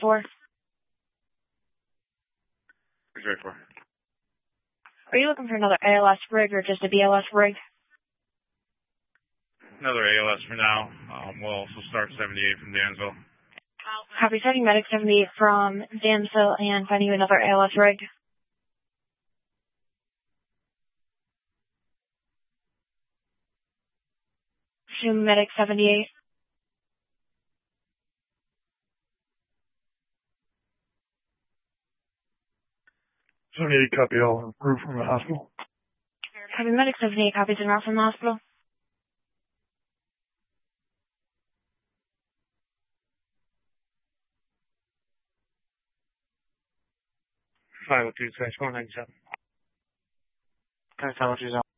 for? 334. Are you looking for another ALS rig or just a BLS rig? Another ALS for now. We'll also start 78 from Dansville. Copy, sending medic 78 from Dansville and finding you another ALS rig. Assume medic 78. 78, copy all. Route from the hospital. Copy, medic 78, copies en route from the hospital. 502/497. 10 720.